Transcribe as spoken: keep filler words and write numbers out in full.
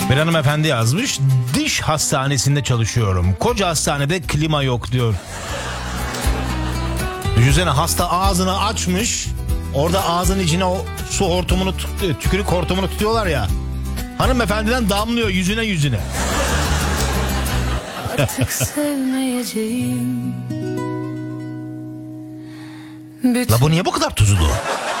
Bir hanımefendi yazmış. Diş hastanesinde çalışıyorum. Koca hastanede klima yok diyor. Düşünsene, hasta ağzını açmış. Orada ağzının içine o su hortumunu, tükürük hortumunu tutuyorlar ya. Hanımefendiden damlıyor yüzüne yüzüne. Artık sevmeyeceğim. La bu niye bu kadar tuzlu?